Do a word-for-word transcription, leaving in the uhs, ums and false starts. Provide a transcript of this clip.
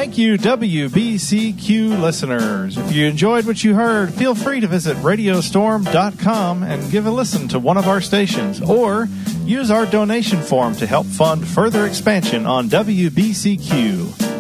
Thank you, W B C Q listeners. If you enjoyed what you heard, feel free to visit radio storm dot com and give a listen to one of our stations, or use our donation form to help fund further expansion on W B C Q.